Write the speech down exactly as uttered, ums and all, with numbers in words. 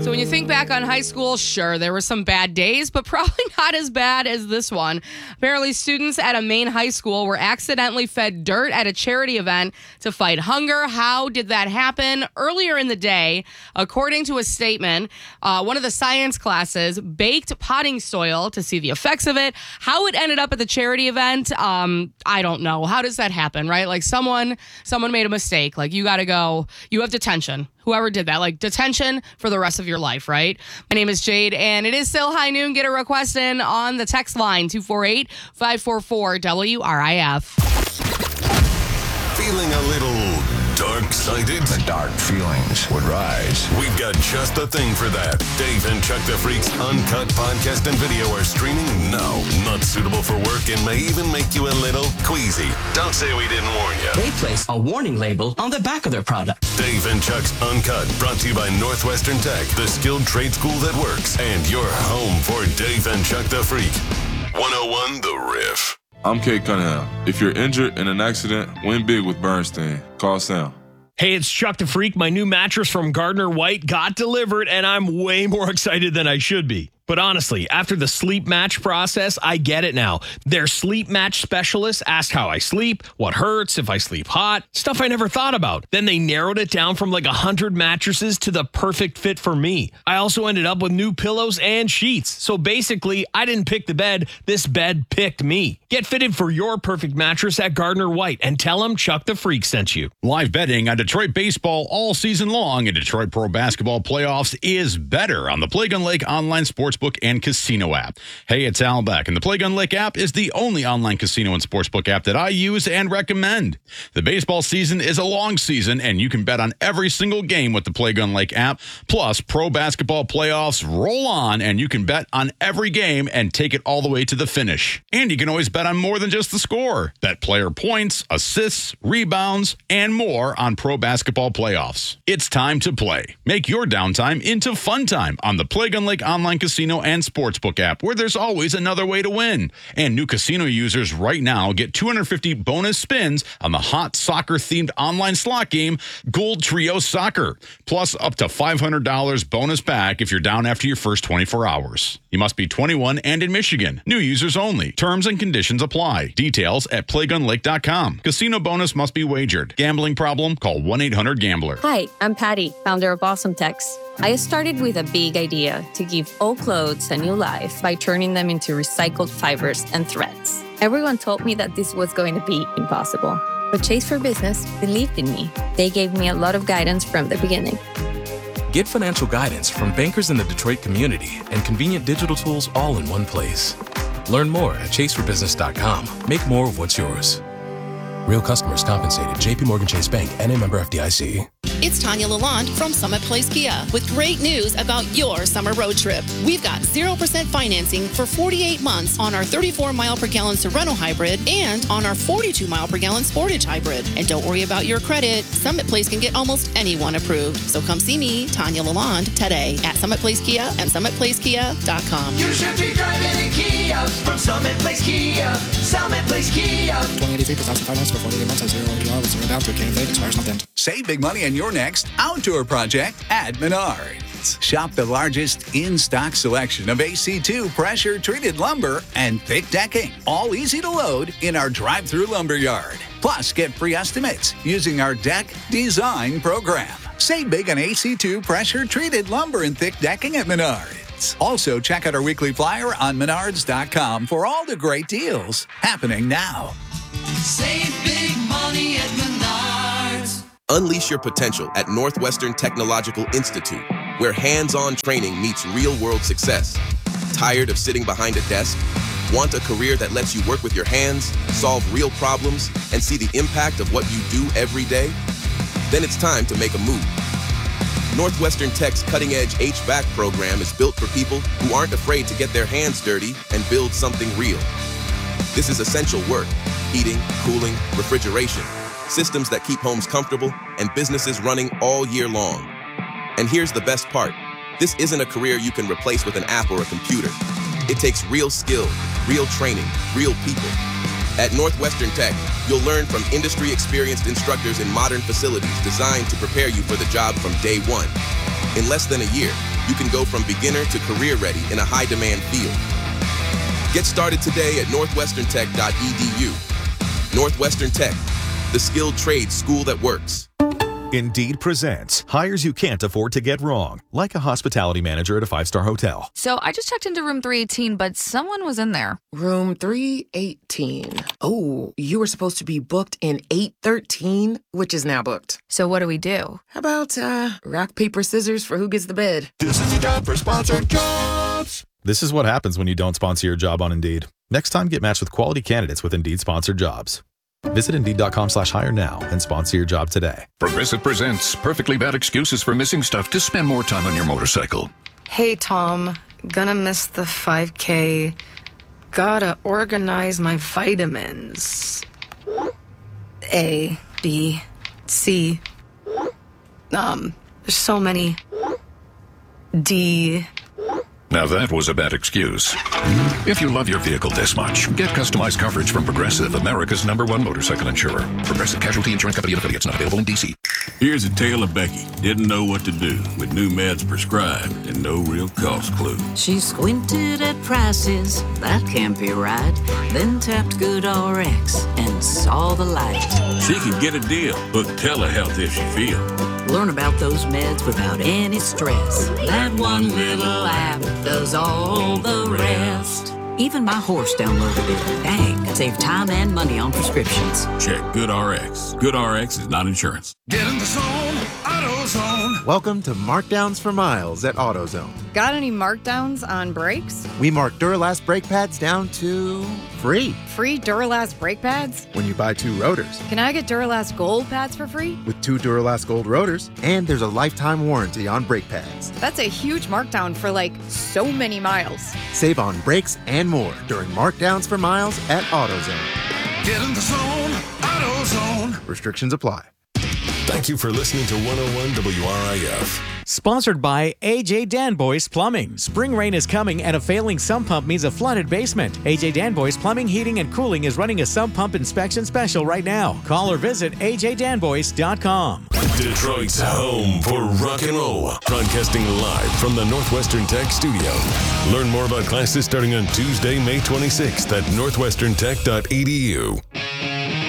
So when you think back on high school, sure, there were some bad days, but probably not as bad as this one. Apparently, students at a Maine high school were accidentally fed dirt at a charity event to fight hunger. How did that happen? Earlier in the day, according to a statement, uh, one of the science classes baked potting soil to see the effects of it. How it ended up at the charity event, um, I don't know. How does that happen, right? Like someone, someone made a mistake. Like you got to go, you have detention. Whoever did that, like detention for the rest of your life, right? My name is Jade, and it is still high noon. Get a request in on the text line, two four eight, five four four, W R I F. Feeling a little dark-sided? The dark feelings would rise. We've got just the thing for that. Dave and Chuck the Freak's uncut podcast and video are streaming now. Not suitable for work and may even make you a little queasy. Don't say we didn't warn you. They place a warning label on the back of their product. Dave and Chuck's Uncut, brought to you by Northwestern Tech, the skilled trade school that works, and your home for Dave and Chuck the Freak. one oh one The Riff. I'm Kate Cunningham. If you're injured in an accident, win big with Bernstein. Call Sam. Hey, it's Chuck the Freak. My new mattress from Gardner White got delivered, and I'm way more excited than I should be. But honestly, after the sleep match process, I get it now. Their sleep match specialists ask how I sleep, what hurts, if I sleep hot, stuff I never thought about. Then they narrowed it down from like one hundred mattresses to the perfect fit for me. I also ended up with new pillows and sheets. So basically, I didn't pick the bed, this bed picked me. Get fitted for your perfect mattress at Gardner White and tell them Chuck the Freak sent you. Live betting on Detroit baseball all season long and Detroit Pro Basketball playoffs is better on the Play Gun Lake online sportsbook and casino app. Hey, it's Al Beck, and the Play Gun Lake app is the only online casino and sportsbook app that I use and recommend. The baseball season is a long season, and you can bet on every single game with the Play Gun Lake app. Plus, pro basketball playoffs roll on, and you can bet on every game and take it all the way to the finish. And you can always bet on more than just the score. Bet player points, assists, rebounds, and more on pro basketball playoffs. It's time to play. Make your downtime into fun time on the Play Gun Lake online casino and sportsbook app, where there's always another way to win. And new casino users right now get two hundred fifty bonus spins on the hot soccer-themed online slot game, Gold Trio Soccer. Plus up to five hundred dollars bonus back if you're down after your first twenty-four hours. You must be twenty-one and in Michigan. New users only. Terms and conditions apply. Details at play gun lake dot com. Casino bonus must be wagered. Gambling problem? Call one eight hundred gambler. Hi, I'm Patty, founder of Awesome Tex. I started with a big idea to give old clothes a new life by turning them into recycled fibers and threads. Everyone told me that this was going to be impossible, but Chase for Business believed in me. They gave me a lot of guidance from the beginning. Get financial guidance from bankers in the Detroit community and convenient digital tools all in one place. Learn more at chase for business dot com. Make more of what's yours. Real customers compensated. J P Morgan Chase Bank, N A member F D I C. It's Tanya Lalonde from Summit Place Kia with great news about your summer road trip. We've got zero percent financing for forty-eight months on our thirty-four mile per gallon Sorento hybrid and on our forty-two mile per gallon Sportage hybrid. And don't worry about your credit. Summit Place can get almost anyone approved. So come see me, Tanya Lalonde, today at Summit Place Kia and summit place kia dot com. You should be driving a Kia from Summit Place Kia. Summit Place Kia. twenty eighty-three plus option finance for forty-eight months at zero A P R with zero down to K F A expires month end. Save big money on your next outdoor project at Menards. Shop the largest in-stock selection of A C two pressure-treated lumber and thick decking, all easy to load in our drive-through lumber yard. Plus, get free estimates using our deck design program. Save big on A C two pressure-treated lumber and thick decking at Menards. Also, check out our weekly flyer on menards dot com for all the great deals happening now. Save big money at Menards. Unleash your potential at Northwestern Technological Institute, where hands-on training meets real-world success. Tired of sitting behind a desk? Want a career that lets you work with your hands, solve real problems, and see the impact of what you do every day? Then it's time to make a move. Northwestern Tech's cutting-edge H V A C program is built for people who aren't afraid to get their hands dirty and build something real. This is essential work: heating, cooling, refrigeration, systems that keep homes comfortable and businesses running all year long. And here's the best part: this isn't a career you can replace with an app or a computer. It takes real skill, real training, real people. At Northwestern Tech, you'll learn from industry-experienced instructors in modern facilities designed to prepare you for the job from day one. In less than a year, you can go from beginner to career ready in a high-demand field. Get started today at northwestern tech dot e d u. Northwestern Tech, the skilled trades school that works. Indeed presents hires you can't afford to get wrong, like a hospitality manager at a five-star hotel. So I just checked into room three eighteen, but someone was in there. Room three eighteen. Oh, you were supposed to be booked in eight thirteen, which is now booked. So what do we do? How about uh, rock, paper, scissors for who gets the bed? This is your job for sponsored jobs. This is what happens when you don't sponsor your job on Indeed. Next time, get matched with quality candidates with Indeed-sponsored jobs. Visit Indeed.com slash hire now and sponsor your job today. Progressive presents perfectly bad excuses for missing stuff to spend more time on your motorcycle. Hey, Tom. Gonna miss the five K. Gotta organize my vitamins. A, B, C. Um, there's so many. D. Now that was a bad excuse. If you love your vehicle this much, get customized coverage from Progressive, America's number one motorcycle insurer. Progressive Casualty Insurance Company and affiliates, not available in D C. Here's a tale of Becky. Didn't know what to do with new meds prescribed and no real cost clue. She squinted at prices, that can't be right. Then tapped GoodRx and saw the light. She can get a deal. Book telehealth if she feels. Learn about those meds without any stress. That one little app does all the rest. Even my horse downloaded it. Dang, save time and money on prescriptions. Check GoodRx. GoodRx is not insurance. Get in the zone, AutoZone. Welcome to Markdowns for Miles at AutoZone. Got any markdowns on brakes? We mark Duralast brake pads down to free. Free Duralast brake pads? When you buy two rotors. Can I get Duralast Gold pads for free? With two Duralast Gold rotors, and there's a lifetime warranty on brake pads. That's a huge markdown for like so many miles. Save on brakes and more during Markdowns for Miles at AutoZone. Get in the zone, AutoZone. Restrictions apply. Thank you for listening to one oh one W R I F. Sponsored by A J Danboy's Plumbing. Spring rain is coming and a failing sump pump means a flooded basement. A J Danboy's Plumbing, Heating, and Cooling is running a sump pump inspection special right now. Call or visit A J danboys dot com. Detroit's home for rock and roll. Broadcasting live from the Northwestern Tech studio. Learn more about classes starting on Tuesday, May twenty-sixth at northwestern tech dot e d u.